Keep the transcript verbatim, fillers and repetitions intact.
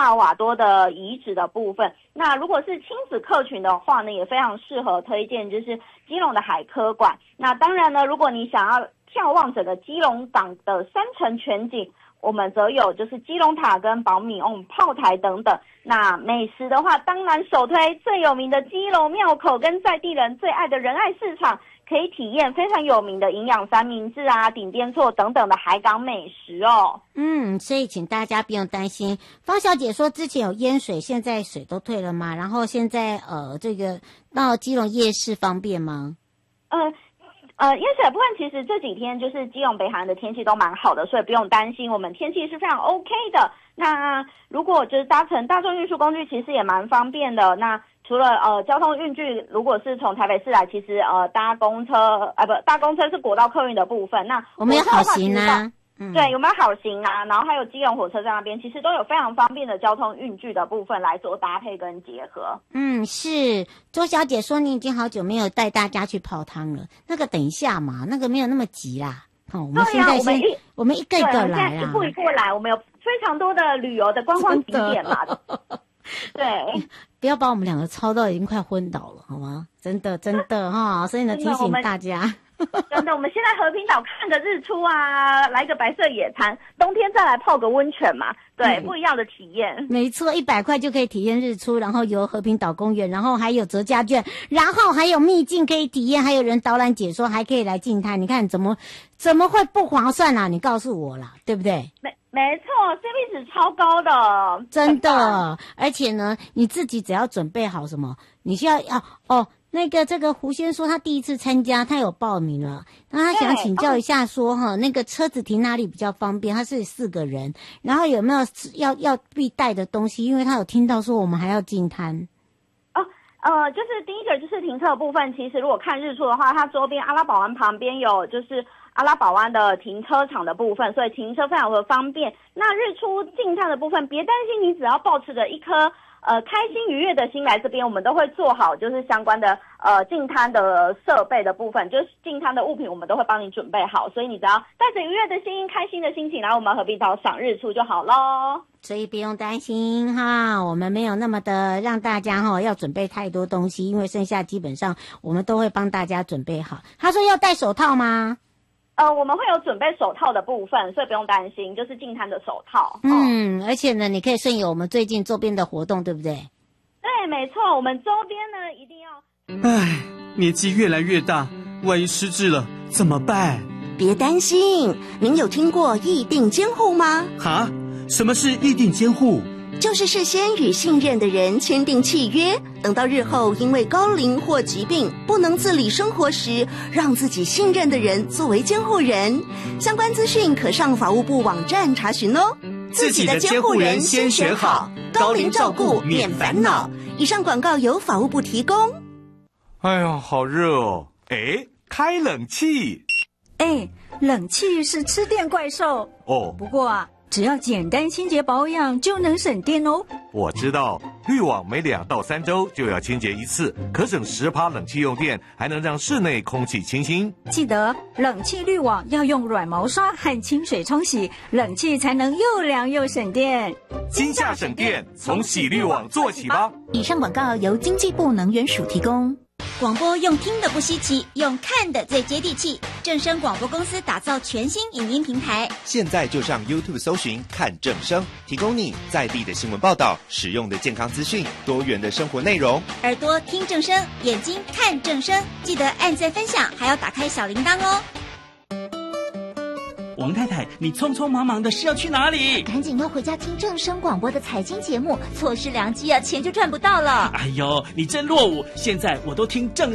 萨尔瓦多的遗址的部分。那如果是亲子客群的话呢，也非常适合推荐就是基隆的海科馆。那当然呢，如果你想要眺望整个基隆港的山城全景，我们则有就是基隆塔跟宝米瓮炮台等等。那美食的话，当然首推最有名的基隆庙口跟在地人最爱的仁爱市场，可以体验非常有名的营养三明治啊、顶边错等等的海港美食哦。 嗯，所以请大家不用担心。方小姐说之前有淹水，现在水都退了吗？然后现在呃，这个到基隆夜市方便吗？ 呃。呃，淹水的部分其实这几天就是基隆北海岸的天气都蛮好的，所以不用担心，我们天气是非常 OK 的。那如果就是搭乘大众运输工具，其实也蛮方便的。那除了呃交通运具，如果是从台北市来，其实呃搭公车，啊不，搭公车是国道客运的部分。那我们有好行啊。 嗯、对，有没有好行啊？然后还有基隆火车站那边，其实都有非常方便的交通运具的部分来做搭配跟结合。 嗯，是。周小姐说你已经好久没有带大家去泡汤了，那个等一下嘛，那个没有那么急啦。好、哦，我们现在先， 我, 我们一个一个来啦， 一步一步来。我们有非常多的旅游的观光景点嘛。对， 不要把我们两个操到已经快昏倒了，好吗？真的，真的哈，所以呢，提醒大家。 真的，我们现在和平岛看个日出啊，来个白色野餐，冬天再来泡个温泉嘛，对，嗯、不一样的体验。 没错，一百块就可以体验日出，然后游和平岛公园，然后还有折价券，然后还有秘境可以体验，还有人导览解说，还可以来净滩。你看怎么怎么会不划算啊？你告诉我啦，对不对？ 没没错 ，C P 值超高的， 真的。而且呢，你自己只要准备好什么，你需要要哦。那个这个胡先说他第一次参加，他有报名了，那他想请教一下说哈，那个车子停哪里比较方便？他是四个人，然后有没有要要必带的东西？因为他有听到说我们还要进滩。 哦，呃，就是第一个就是停车的部分，其实如果看日出的话，它周边阿拉堡湾旁边有就是阿拉堡湾的停车场的部分，所以停车非常的方便。那日出进滩的部分，别担心，你只要抱持着一颗呃，开心愉悦的心来这边，我们都会做好就是相关的呃净滩的设备的部分，就是净滩的物品我们都会帮你准备好，所以你只要带着愉悦的心、开心的心情来我们和平岛赏日出就好咯。 所以不用担心哈，我们没有那么的让大家哈要准备太多东西，因为剩下基本上我们都会帮大家准备好。他说要戴手套吗？ 呃，我们会有准备手套的部分，所以不用担心，就是净滩的手套。 嗯，而且呢，你可以顺应我们最近周边的活动，对不对？ 对，没错，我们周边呢一定要。 唉，年纪越来越大，万一失智了怎么办？ 别担心，您有听过议定监护吗？ 哈？什么是议定监护？ 就是事先与信任的人签订契约，等到日后因为高龄或疾病不能自理生活时，让自己信任的人作为监护人。相关资讯可上法务部网站查询哦。 自己的监护人先选好，高龄照顾免烦恼。 以上广告由法务部提供。 哎呀，好热哦！哎，开冷气。 哎，冷气是吃电怪兽哦。 不过啊，只要简单清洁保养就能省电哦。 我知道，滤网每两到三周就要清洁一次，可省十趴冷气用电，还能让室内空气清新。 记得冷气滤网要用软毛刷和清水冲洗，冷气才能又凉又省电。 今夏省电，从洗滤网做起吧。 以上广告由经济部能源署提供。 广播用听的不稀奇，用看的最接地气。正声广播公司打造全新影音平台， 现在就上 YouTube 搜寻看正声，提供你在地的新闻报道、实用的健康资讯、多元的生活内容。 耳朵听正声，眼睛看正声，记得按赞分享，还要打开小铃铛哦。 王太太，你匆匆忙忙的是要去哪里？ 赶紧要回家听正声广播的财经节目，错失良机啊，钱就赚不到了。 哎呦，你真落伍！现在我都听正